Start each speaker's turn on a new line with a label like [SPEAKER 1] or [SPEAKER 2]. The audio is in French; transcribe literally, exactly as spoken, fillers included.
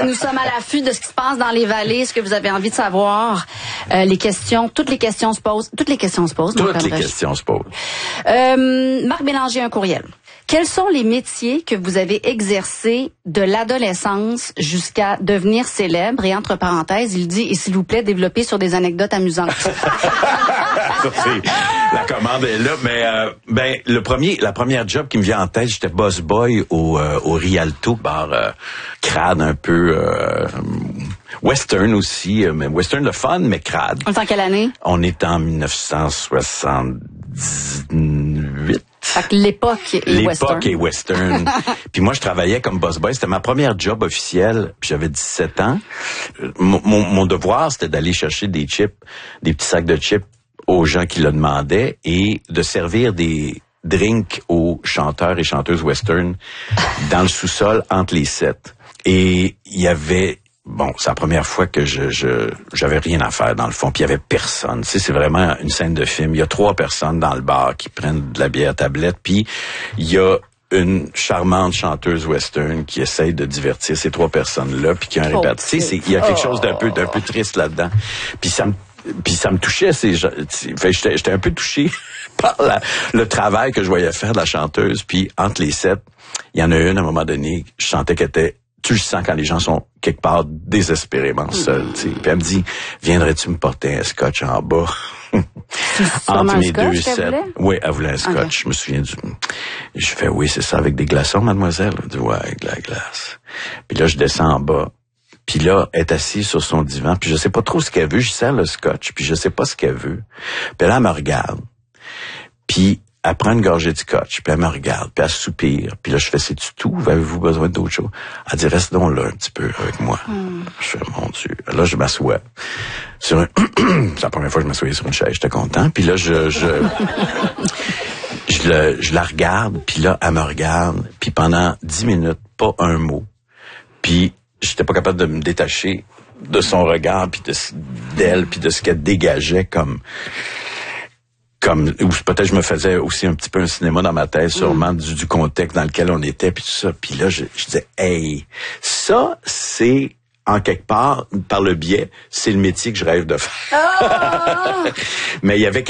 [SPEAKER 1] Euh, nous sommes à l'affût de ce qui se passe dans les vallées, ce que vous avez envie de savoir. Euh, les questions, toutes les questions se posent. Toutes les questions se posent.
[SPEAKER 2] Toutes les questions se posent.
[SPEAKER 1] Euh, Marc Bélanger, un courriel. Quels sont les métiers que vous avez exercés de l'adolescence jusqu'à devenir célèbre? Et entre parenthèses, il dit, et s'il vous plaît, développez sur des anecdotes amusantes.
[SPEAKER 2] Ça, c'est, la commande est là, mais euh, ben le premier, la première job qui me vient en tête, j'étais boss boy au euh, au Rialto, bar euh, crade un peu euh, western aussi, mais western le fun, mais crade.
[SPEAKER 1] On est en quelle année?
[SPEAKER 2] On est en dix-neuf cent soixante-dix-huit.
[SPEAKER 1] Fait que l'époque est
[SPEAKER 2] L'époque
[SPEAKER 1] western.
[SPEAKER 2] est western. Puis moi, je travaillais comme boss boy. C'était ma première job officielle. Puis j'avais dix-sept ans. Mon, mon, mon devoir, c'était d'aller chercher des chips, des petits sacs de chips aux gens qui le demandaient et de servir des drinks aux chanteurs et chanteuses western dans le sous-sol entre les sets. Et il y avait... Bon, c'est la première fois que je, je j'avais rien à faire dans le fond, puis il y avait personne. Tu sais, c'est vraiment une scène de film. Il y a trois personnes dans le bar qui prennent de la bière à tablette, puis il y a une charmante chanteuse western qui essaye de divertir ces trois personnes-là, puis qui a un répète. Tu sais, c'est il y a quelque chose d'un peu d'un peu triste là-dedans. Puis ça me puis ça me touchait. C'est, fait, j'étais, j'étais un peu touché par la, le travail que je voyais faire de la chanteuse. Puis entre les sets, il y en a une à un moment donné, je sentais qu'elle était tu le sens quand les gens sont quelque part désespérément seuls. Mmh. Puis elle me dit, viendrais-tu me porter un scotch en bas? Entre mes deux sets. Oui, elle voulait un scotch. Okay. Je me souviens du... Je fais, oui, c'est ça, avec des glaçons, mademoiselle? Elle dit, ouais, avec de la glace. Puis là, je descends en bas. Puis là, elle est assise sur son divan. Puis je sais pas trop ce qu'elle veut. Je sers le scotch. Puis je sais pas ce qu'elle veut. Puis là, elle me regarde. Puis elle prend une gorgée de scotch, puis elle me regarde, puis elle soupire. Puis là, je fais, c'est-tu tout? Avez-vous besoin d'autre chose? Elle dit, reste donc là un petit peu avec moi. Mm. Je fais, mon Dieu. Là, je m'assois. Sur un... c'est la première fois que je m'assoyais sur une chaise, j'étais content. Puis là, je... je... je, le, je la regarde, puis là, elle me regarde. Puis pendant dix minutes, pas un mot. Puis j'étais pas capable de me détacher de son regard, puis de, d'elle, puis de ce qu'elle dégageait comme... comme ou peut-être je me faisais aussi un petit peu un cinéma dans ma tête, sûrement mm. du, du contexte dans lequel on était, puis tout ça. Puis là, je, je disais, hey, ça, c'est, en quelque part, par le biais, c'est le métier que je rêve de faire. Oh! Mais il y avait